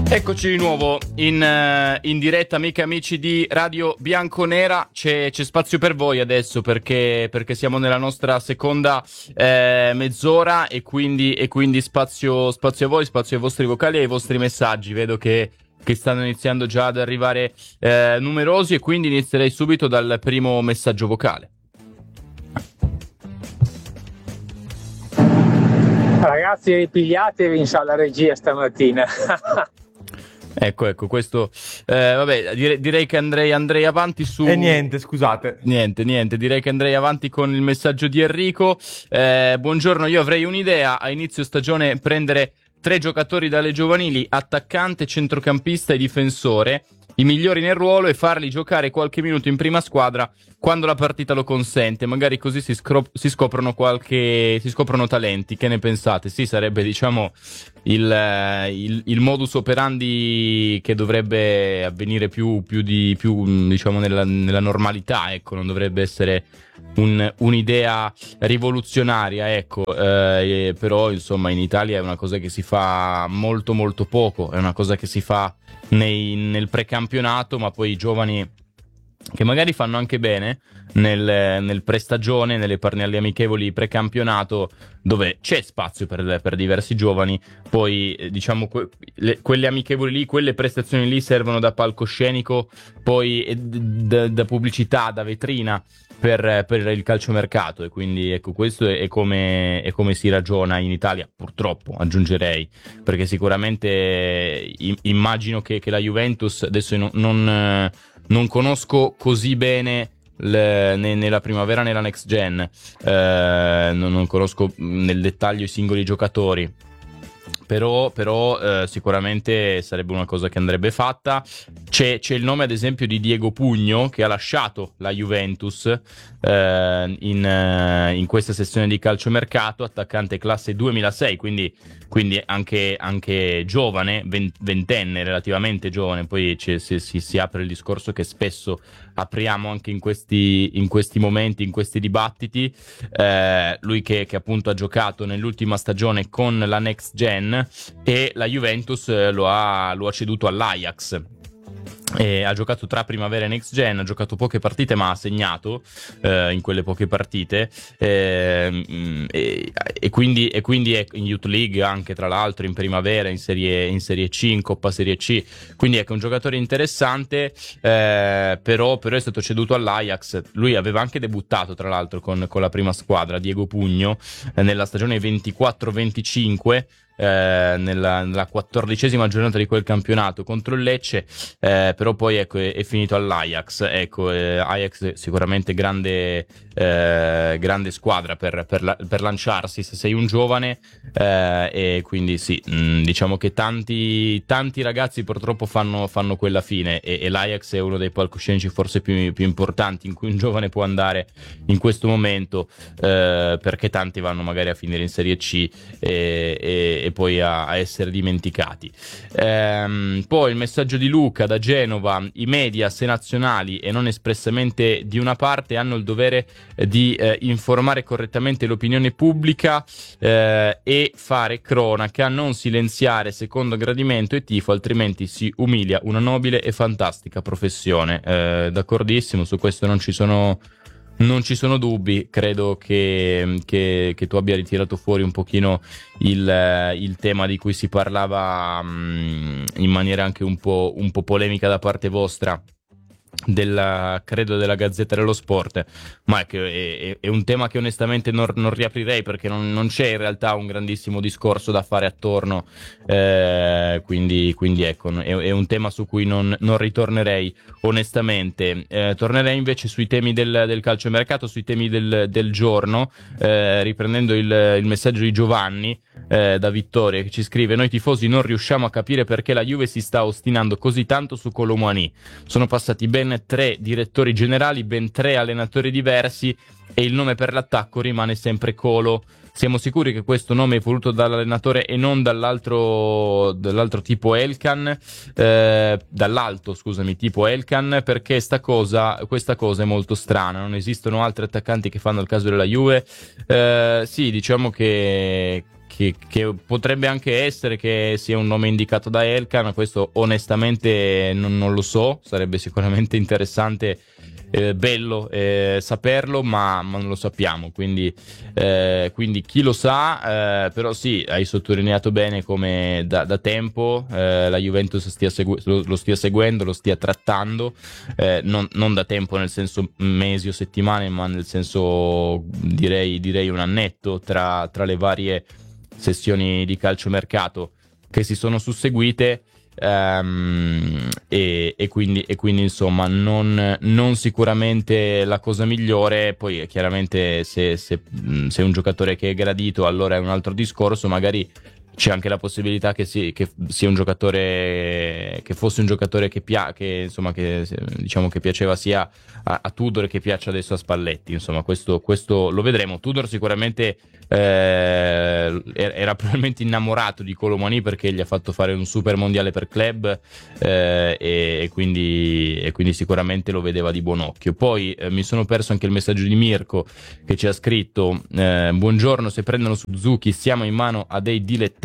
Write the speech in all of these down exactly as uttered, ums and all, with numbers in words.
Eccoci di nuovo in, uh, in diretta, amiche e amici di Radio Bianconera. C'è, c'è spazio per voi adesso perché, perché siamo nella nostra seconda eh, mezz'ora e quindi, e quindi spazio, spazio a voi, spazio ai vostri vocali e ai vostri messaggi. Vedo che, che stanno iniziando già ad arrivare eh, numerosi e quindi inizierei subito dal primo messaggio vocale. Ragazzi, ripigliatevi in sala regia stamattina. Ecco, ecco, questo eh, vabbè, dire, direi che andrei, andrei avanti su... E niente, scusate. Niente, niente, direi che andrei avanti con il messaggio di Enrico. Eh, buongiorno, io avrei un'idea, a inizio stagione prendere tre giocatori dalle giovanili, attaccante, centrocampista e difensore, i migliori nel ruolo, e farli giocare qualche minuto in prima squadra quando la partita lo consente. Magari così si, scro- si scoprono qualche si scoprono talenti. Che ne pensate? Sì, sarebbe, diciamo, il, il, il modus operandi che dovrebbe avvenire più, più di più, diciamo, nella, nella normalità, ecco, non dovrebbe essere un, un'idea rivoluzionaria, ecco, eh, però insomma in Italia è una cosa che si fa molto molto poco, è una cosa che si fa nei, nel precampionato, ma poi i giovani che magari fanno anche bene nel, nel prestagione, nelle, par- nelle amichevoli precampionato, dove c'è spazio per, per diversi giovani, poi eh, diciamo que- le, quelle amichevoli lì, quelle prestazioni lì servono da palcoscenico, poi eh, d- da pubblicità, da vetrina per, per il calciomercato, e quindi ecco, questo è, è, come, è come si ragiona in Italia, purtroppo aggiungerei, perché sicuramente eh, immagino che, che la Juventus, adesso non, non, non conosco così bene Le, ne, nella primavera, nella next gen, eh, non, non conosco nel dettaglio i singoli giocatori, però, però eh, sicuramente sarebbe una cosa che andrebbe fatta. C'è, c'è il nome ad esempio di Diego Pugno, che ha lasciato la Juventus eh, in, eh, in questa sessione di calciomercato, attaccante classe duemilasei, quindi, quindi anche, anche giovane, ventenne, relativamente giovane. Poi c'è, si, si, si apre il discorso che spesso apriamo anche in questi, in questi momenti, in questi dibattiti. Eh, lui che, che appunto ha giocato nell'ultima stagione con la Next Gen, e la Juventus lo ha, lo ha ceduto all'Ajax. E ha giocato tra primavera e next gen, ha giocato poche partite ma ha segnato eh, in quelle poche partite, eh, e, e quindi, e quindi è in Youth League anche, tra l'altro, in primavera, in serie, in serie C, in Coppa Serie C, quindi è ecco, un giocatore interessante, eh, però, però è stato ceduto all'Ajax. Lui aveva anche debuttato tra l'altro con, con la prima squadra, Diego Pugno, eh, nella stagione ventiquattro venticinque, Eh, nella, nella quattordicesima giornata di quel campionato contro il Lecce, eh, però poi ecco è, è finito all'Ajax. Ecco, eh, Ajax sicuramente grande, eh, grande squadra per, per, la, per lanciarsi se sei un giovane, eh, e quindi sì, mh, diciamo che tanti, tanti ragazzi purtroppo fanno, fanno quella fine, e, e l'Ajax è uno dei palcoscenici forse più, più importanti in cui un giovane può andare in questo momento, eh, perché tanti vanno magari a finire in Serie C e, e e poi a, a essere dimenticati. Ehm, poi il messaggio di Luca da Genova: i media, se nazionali e non espressamente di una parte, hanno il dovere di eh, informare correttamente l'opinione pubblica eh, e fare cronaca, non silenziare secondo gradimento e tifo, altrimenti si umilia una nobile e fantastica professione. Eh, d'accordissimo, su questo non ci sono Non ci sono dubbi. Credo che, che, che tu abbia ritirato fuori un pochino il, il tema di cui si parlava mh, in maniera anche un po', un po' polemica da parte vostra, della, credo della Gazzetta dello Sport, ma è, che è, è un tema che onestamente non, non riaprirei, perché non, non c'è in realtà un grandissimo discorso da fare attorno, eh, quindi, quindi ecco, è, è un tema su cui non, non ritornerei onestamente. Eh, tornerei invece sui temi del, del calciomercato, sui temi del, del giorno, eh, riprendendo il, il messaggio di Giovanni eh, da Vittoria, che ci scrive: noi tifosi non riusciamo a capire perché la Juve si sta ostinando così tanto su Kolo Muani. Sono passati ben tre direttori generali, ben tre allenatori diversi, e il nome per l'attacco rimane sempre Kolo. Siamo sicuri che questo nome è voluto dall'allenatore e non dall'altro, dall'altro tipo Elkan, eh, dall'alto, scusami, tipo Elkan, perché sta cosa, questa cosa è molto strana. Non esistono altri attaccanti che fanno il caso della Juve. Eh, sì, diciamo che che, che potrebbe anche essere che sia un nome indicato da Elkan. Questo onestamente non, non lo so, sarebbe sicuramente interessante, eh, bello eh, saperlo, ma, ma non lo sappiamo, quindi, eh, quindi chi lo sa, eh, però sì, hai sottolineato bene come da, da tempo eh, la Juventus stia segu- lo, lo stia seguendo, lo stia trattando, eh, non, non da tempo nel senso mesi o settimane, ma nel senso direi, direi un annetto tra, tra le varie sessioni di calciomercato che si sono susseguite. Um, e, e, quindi, e quindi insomma non, non sicuramente la cosa migliore. Poi chiaramente se, se, se è un giocatore che è gradito, allora è un altro discorso, magari c'è anche la possibilità che, si, che sia un giocatore, che fosse un giocatore che, pia, che insomma che diciamo che piaceva sia a, a Tudor che piaccia adesso a Spalletti. Insomma, questo, questo lo vedremo. Tudor sicuramente eh, era probabilmente innamorato di Kolo Muani perché gli ha fatto fare un super mondiale per club, eh, e, e, quindi, e quindi sicuramente lo vedeva di buon occhio. Poi eh, mi sono perso anche il messaggio di Mirko che ci ha scritto: eh, buongiorno, se prendono Suzuki siamo in mano a dei dilettanti.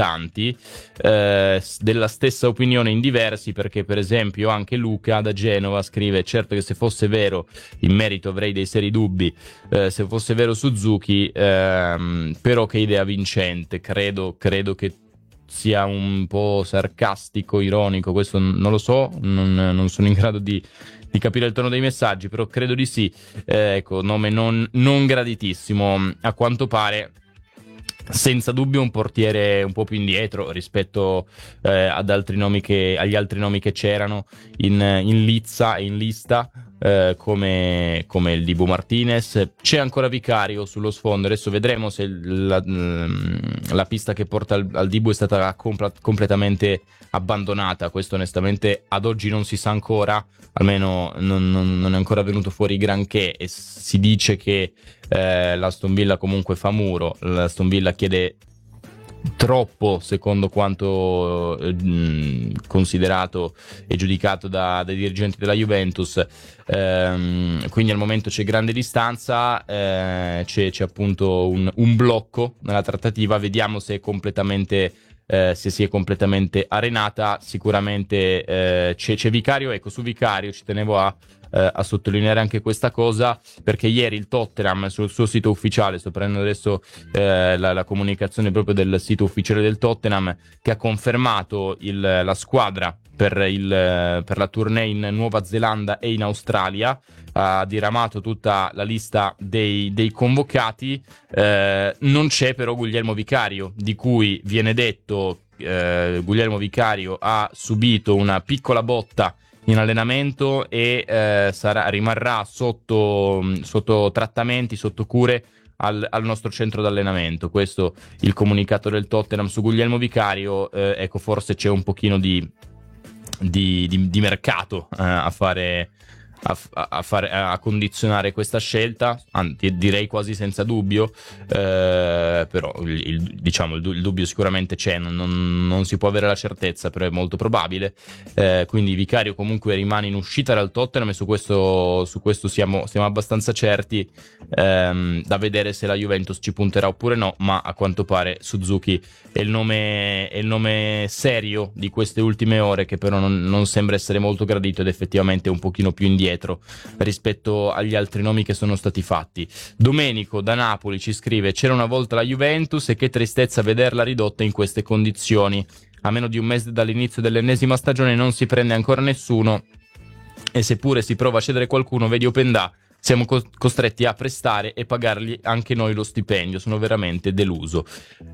Eh, della stessa opinione in diversi, perché per esempio anche Luca da Genova scrive: certo che se fosse vero, in merito avrei dei seri dubbi, eh, se fosse vero Suzuki, ehm, però che idea vincente. Credo, credo che sia un po' sarcastico, ironico, questo non lo so, non, non sono in grado di di capire il tono dei messaggi, però credo di sì. Eh, ecco, nome non, non graditissimo, a quanto pare. Senza dubbio un portiere un po' più indietro rispetto eh, ad altri nomi che, agli altri nomi che c'erano in, in lizza e in lista, eh, come, come il Dibu Martinez. C'è ancora Vicario sullo sfondo, adesso vedremo se la, la pista che porta al, al Dibu è stata compl- completamente abbandonata. Questo onestamente ad oggi non si sa ancora, almeno non, non, non è ancora venuto fuori granché, e si dice che eh, l'Aston Villa comunque fa muro. L'Aston Villa chiede troppo secondo quanto eh, considerato e giudicato da, dai dirigenti della Juventus, ehm, quindi al momento c'è grande distanza, eh, c'è, c'è appunto un, un blocco nella trattativa. Vediamo se è completamente Eh, se si è completamente arenata. Sicuramente eh, c'è, c'è Vicario. Ecco, su Vicario ci tenevo a, eh, a sottolineare anche questa cosa, perché ieri il Tottenham sul suo sito ufficiale, sto prendendo adesso eh, la, la comunicazione proprio del sito ufficiale del Tottenham, che ha confermato il, la squadra per, il, per la tournée in Nuova Zelanda e in Australia. Ha diramato tutta la lista dei, dei convocati. Eh, non c'è però Guglielmo Vicario, di cui viene detto eh, Guglielmo Vicario ha subito una piccola botta in allenamento e eh, sarà, rimarrà sotto, sotto trattamenti, sotto cure al, al nostro centro d'allenamento. Questo il comunicato del Tottenham su Guglielmo Vicario. Eh, ecco, forse c'è un pochino di, di, di, di mercato eh, a fare... A, a, fare, a condizionare questa scelta, anzi, direi quasi senza dubbio, eh, però il, il, diciamo, il, il dubbio sicuramente c'è, non, non, non si può avere la certezza, però è molto probabile. Eh, quindi Vicario comunque rimane in uscita dal Tottenham, e su questo, su questo siamo, siamo abbastanza certi. Ehm, da vedere se la Juventus ci punterà oppure no, ma a quanto pare Suzuki è il nome, è il nome serio di queste ultime ore, che però non, non sembra essere molto gradito, ed effettivamente è un pochino più indietro rispetto agli altri nomi che sono stati fatti. Domenico da Napoli ci scrive: c'era una volta la Juventus e che tristezza vederla ridotta in queste condizioni. A meno di un mese dall'inizio dell'ennesima stagione non si prende ancora nessuno, e seppure si prova a cedere qualcuno, vedi Openda, siamo co- costretti a prestare e pagargli anche noi lo stipendio. Sono veramente deluso.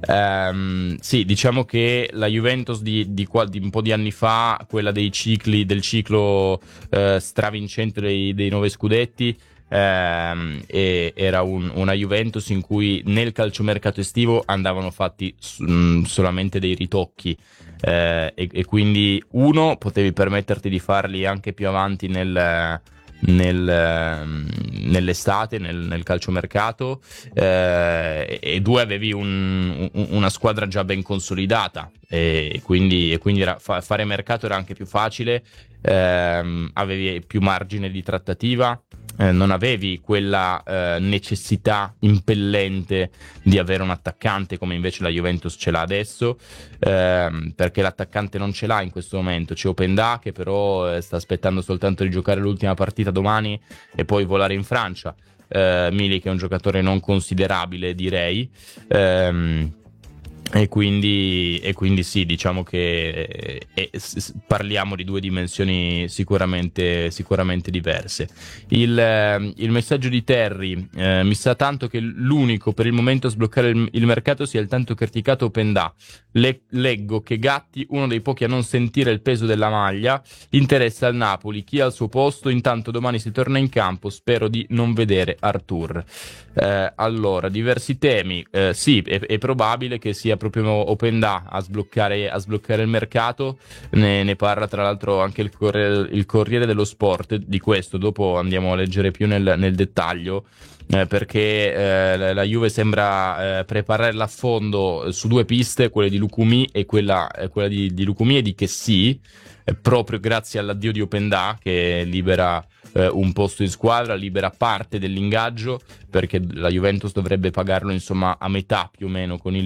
Ehm, sì, diciamo che la Juventus di, di, di un po' di anni fa, quella dei cicli, del ciclo eh, stravincente dei, dei nove scudetti, ehm, e, era un, una Juventus in cui nel calciomercato estivo andavano fatti mh, solamente dei ritocchi. Eh, e, e quindi uno, potevi permetterti di farli anche più avanti nel... Nel, nell'estate, nel, nel calciomercato, eh, e due, avevi un, un, una squadra già ben consolidata, e quindi, e quindi era, fa, fare mercato era anche più facile, ehm, avevi più margine di trattativa, eh, non avevi quella eh, necessità impellente di avere un attaccante come invece la Juventus ce l'ha adesso, ehm, perché l'attaccante non ce l'ha in questo momento. C'è Openda che però eh, sta aspettando soltanto di giocare l'ultima partita domani e poi volare in Francia. Uh, Milik è un giocatore non considerabile, direi, um, e quindi, e quindi sì, diciamo che eh, eh, s- parliamo di due dimensioni sicuramente, sicuramente diverse. Il, eh, il messaggio di Terry eh, mi sa tanto che l'unico per il momento a sbloccare il, il mercato sia il tanto criticato Openda. Le, leggo che Gatti, uno dei pochi a non sentire il peso della maglia, interessa al Napoli. Chi ha il suo posto? Intanto domani si torna in campo, spero di non vedere Artur. Eh, allora, diversi temi. Eh, sì, è, è probabile che sia proprio Openda a sbloccare, a sbloccare il mercato. Ne, ne parla tra l'altro anche il Corriere, il Corriere dello Sport di questo. Dopo andiamo a leggere più nel, nel dettaglio. Eh, perché eh, la Juve sembra eh, preparare l'affondo su due piste, quelle di Lukumi e quella, eh, quella di, di Lukumi e di Kessie, eh, proprio grazie all'addio di Openda che libera eh, un posto in squadra, libera parte dell'ingaggio, perché la Juventus dovrebbe pagarlo insomma a metà più o meno con il